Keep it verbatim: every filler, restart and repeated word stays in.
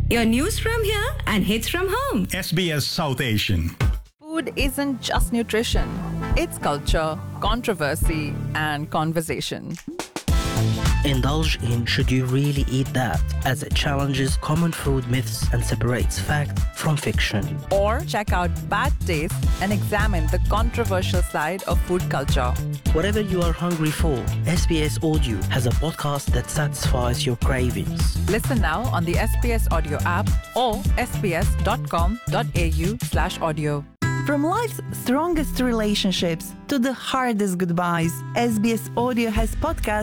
Your news from here and hits from home. S B S South Asian. Food isn't just nutrition, it's culture, controversy, and conversation. Indulge in Should You Really Eat That? As it challenges common food myths and separates fact from fiction. Or check out Bad Taste and examine the controversial side of food culture. Whatever you are hungry for, S B S Audio has a podcast that satisfies your cravings. Listen now on the S B S Audio app or sbs.com.au slash audio. From life's strongest relationships to the hardest goodbyes, S B S Audio has podcasts